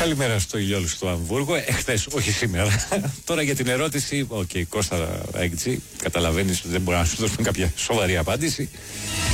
Καλημέρα στο Ηλιόλου στο Αμβούργο. Εχθές, όχι σήμερα. Τώρα για την ερώτηση, Κώστα Έγκτσι, καταλαβαίνεις ότι δεν μπορούμε να σου δώσουμε κάποια σοβαρή απάντηση.